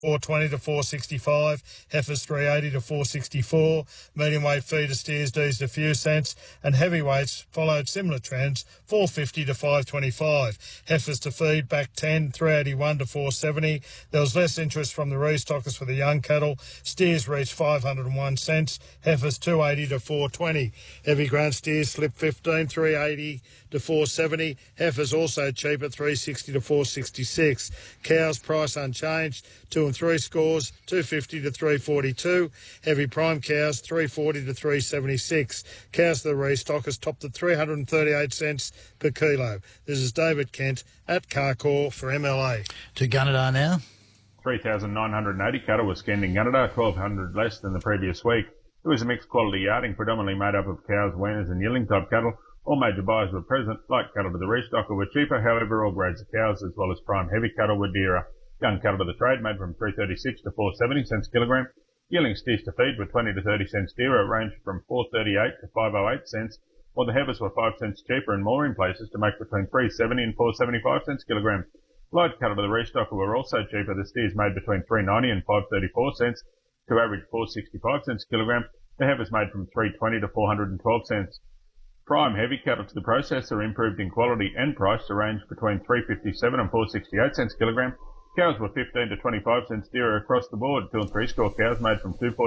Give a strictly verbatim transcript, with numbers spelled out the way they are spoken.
four twenty to four sixty-five, heifers three eighty to four sixty-four, medium weight feeder steers D's a few cents, and heavyweights followed similar trends, four fifty to five twenty-five. Heifers to feed back ten, three eighty-one to four seventy. There was less interest from the restockers for the young cattle. Steers reached five hundred and one cents, heifers two eighty to four twenty. Heavy ground steers slipped fifteen, three eighty to four seventy. Heifers also cheap at three sixty to four sixty-six. Cows price unchanged, two and three scores, two fifty to three forty-two. Heavy prime cows, three forty to three seventy-six. Cows to the restockers topped at three hundred and thirty-eight cents per kilo. This is David Kent at Carcore for M L A. To Gunnedah now. three thousand nine hundred eighty cattle were scanned in Gunnedah, twelve hundred less than the previous week. It was a mixed quality yarding, predominantly made up of cows, weaners and yearling type cattle. All major buyers were present. Light cattle to the restocker were cheaper, however all grades of cows as well as prime heavy cattle were dearer. Young cattle to the trade made from three thirty-six to four seventy cents a kilogram. Yearling steers to feed were twenty to thirty cents dearer, ranged from four thirty-eight to five oh eight cents, while the heifers were five cents cheaper and more in places to make between three seventy and four seventy-five cents a kilogram. Light cattle to the restocker were also cheaper. The steers made between three ninety and five thirty-four cents to average four sixty-five cents a kilogram. The heifers made from three twenty to four hundred twelve cents. Prime heavy cattle to the processor improved in quality and price to range between three fifty-seven and four sixty-eight cents a kilogram. Cows were fifteen to twenty-five cents dearer across the board. Two and three score cows made from two forty